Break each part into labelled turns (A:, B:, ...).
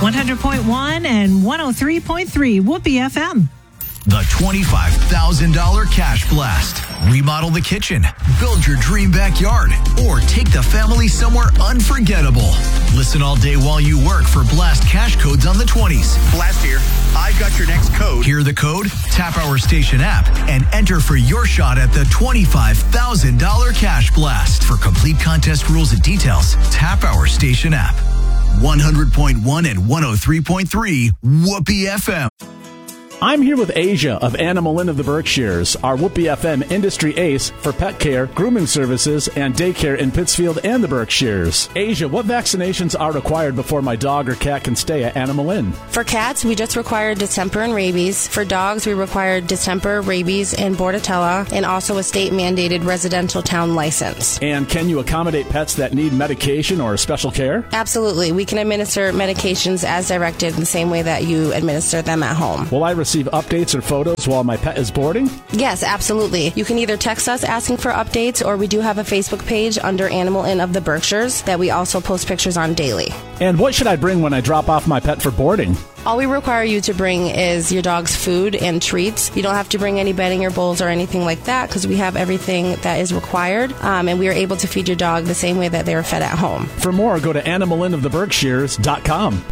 A: 100.1 and 103.3 Whoopee FM.
B: The $25,000 Cash Blast. Remodel the kitchen, build your dream backyard, or take the family somewhere unforgettable. Listen all day while you work for Blast cash codes on the 20s.
C: Blast here. I've got your next code.
B: Hear the code? Tap our station app and enter for your shot at the $25,000 Cash Blast. For complete contest rules and details, tap our station app. 100.1 and 103.3 Whoopee FM.
D: I'm here with Asia of Animal Inn of the Berkshires, our Whoopee FM industry ace for pet care, grooming services, and daycare in Pittsfield and the Berkshires. Asia, what vaccinations are required before my dog or cat can stay at Animal Inn?
E: For cats, we just require distemper and rabies. For dogs, we require distemper, rabies, and Bordetella, and also a state-mandated residential town license.
D: And can you accommodate pets that need medication or special care?
E: Absolutely. We can administer medications as directed in the same way that you administer them at home.
D: Will I receive updates or photos while my pet is boarding?
E: Yes, absolutely. You can either text us asking for updates, or we do have a Facebook page under Animal Inn of the Berkshires that we also post pictures on daily.
D: And what should I bring when I drop off my pet for boarding?
E: All we require you to bring is your dog's food and treats. You don't have to bring any bedding or bowls or anything like that because we have everything that is required, and we are able to feed your dog the same way that they are fed at home.
D: For more, go to animalinoftheberkshires.com.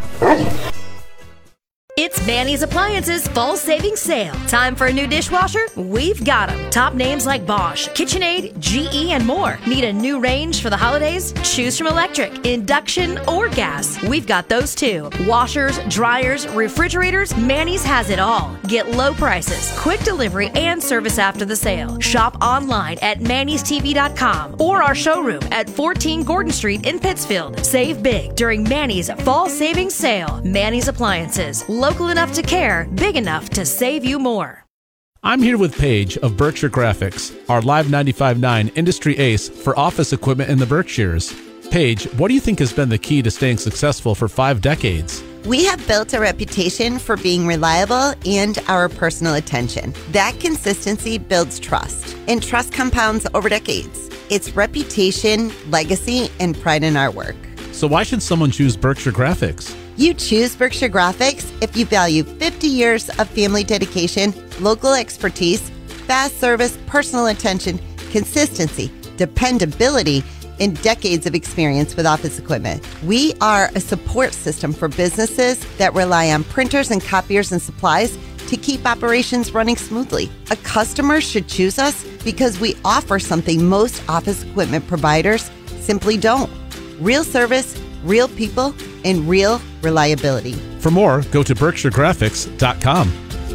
F: It's Manny's Appliances Fall Savings Sale. Time for a new dishwasher? We've got them. Top names like Bosch, KitchenAid, GE, and more. Need a new range for the holidays? Choose from electric, induction, or gas. We've got those too. Washers, dryers, refrigerators, Manny's has it all. Get low prices, quick delivery, and service after the sale. Shop online at mannystv.com or our showroom at 14 Gordon Street in Pittsfield. Save big during Manny's Fall Savings Sale. Manny's Appliances. Local enough to care, big enough to save you more.
G: I'm here with Paige of Berkshire Graphics, our Live 95.9 industry ace for office equipment in the Berkshires. Paige, what do you think has been the key to staying successful for 5 decades?
H: We have built a reputation for being reliable and our personal attention. That consistency builds trust, and trust compounds over decades. It's reputation, legacy, and pride in our work.
G: So why should someone choose Berkshire Graphics?
H: You choose Berkshire Graphics if you value 50 years of family dedication, local expertise, fast service, personal attention, consistency, dependability, and decades of experience with office equipment. We are a support system for businesses that rely on printers and copiers and supplies to keep operations running smoothly. A customer should choose us because we offer something most office equipment providers simply don't. Real service, real people, and real reliability.
G: For more, go to BerkshireGraphics.com.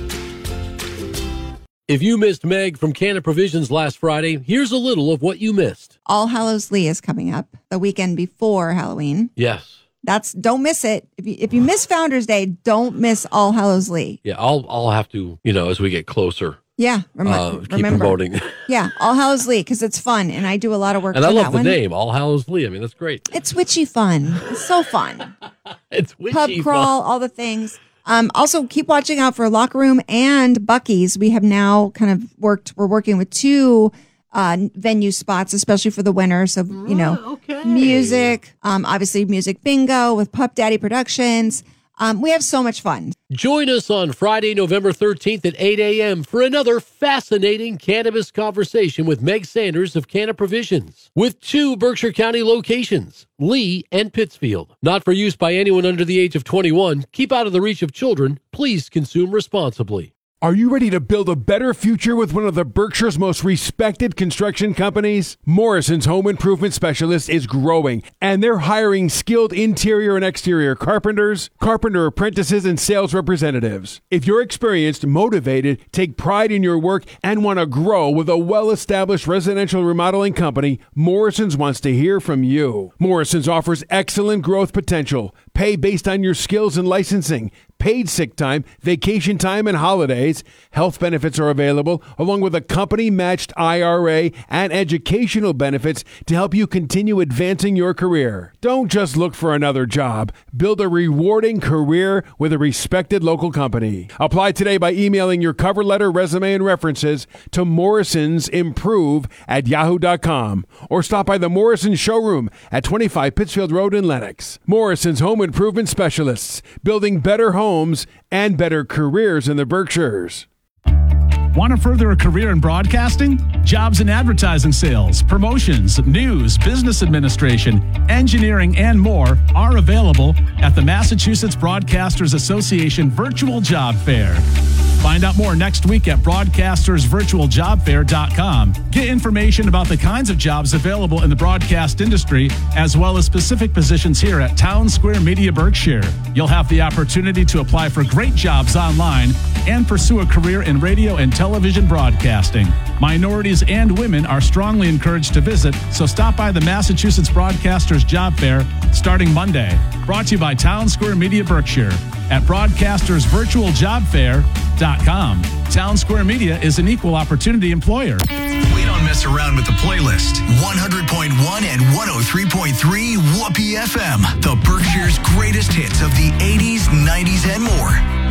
I: If you missed Meg from Canna Provisions last Friday, here's a little of what you missed.
J: All Hallows Eve is coming up the weekend before Halloween.
I: Yes.
J: Don't miss it. If you miss Founders Day, don't miss All Hallows Eve.
I: Yeah, I'll have to, as we get closer.
J: Yeah,
I: keep promoting.
J: Yeah, All Hallows Eve, because it's fun, and I do a lot of work.
I: And
J: for
I: I love
J: that
I: the
J: one.
I: name, All Hallows Eve. I mean, that's great.
J: It's witchy fun. It's so fun.
I: It's witchy
J: Pub crawl, all the things. Also, keep watching out for Locker Room and Buc-ee's. We have now we're working with 2 venue spots, especially for the winter. So, music, obviously music bingo with Pup Daddy Productions. We have so much fun.
I: Join us on Friday, November 13th at 8 a.m. for another fascinating cannabis conversation with Meg Sanders of Canna Provisions, with 2 Berkshire County locations, Lee and Pittsfield. Not for use by anyone under the age of 21. Keep out of the reach of children. Please consume responsibly.
K: Are you ready to build a better future with one of the Berkshire's most respected construction companies? Morrison's Home Improvement Specialist is growing, and they're hiring skilled interior and exterior carpenters, carpenter apprentices, and sales representatives. If you're experienced, motivated, take pride in your work, and want to grow with a well-established residential remodeling company, Morrison's wants to hear from you. Morrison's offers excellent growth potential, pay based on your skills and licensing, paid sick time, vacation time, and holidays. Health benefits are available, along with a company-matched IRA and educational benefits to help you continue advancing your career. Don't just look for another job. Build a rewarding career with a respected local company. Apply today by emailing your cover letter, resume, and references to morrisonsimprove@yahoo.com or stop by the Morrison showroom at 25 Pittsfield Road in Lenox. Morrison's Home Improvement Specialists, building better homes and better careers in the Berkshires.
D: Want to further a career in broadcasting? Jobs in advertising sales, promotions, news, business administration, engineering, and more are available at the Massachusetts Broadcasters Association Virtual Job Fair. Find out more next week at broadcastersvirtualjobfair.com. Get information about the kinds of jobs available in the broadcast industry, as well as specific positions here at Town Square Media Berkshire. You'll have the opportunity to apply for great jobs online and pursue a career in radio and television broadcasting. Minorities and women are strongly encouraged to visit, so stop by the Massachusetts Broadcasters Job Fair starting Monday. Brought to you by Town Square Media Berkshire at broadcastersvirtualjobfair.com. Town Square Media is an equal opportunity employer.
B: We don't mess around with the playlist. 100.1 and 103.3 Whoopee FM. The Berkshire's greatest hits of the 80s, 90s, and more.